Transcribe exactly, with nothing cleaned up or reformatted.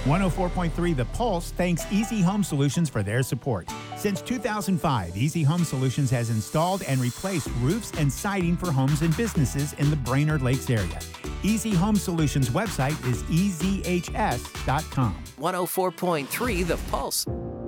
one oh four point three The Pulse thanks Easy Home Solutions for their support. Since two thousand five, Easy Home Solutions has installed and replaced roofs and siding for homes and businesses in the Brainerd Lakes area. Easy Home Solutions website is e z h s dot com. one oh four point three The Pulse.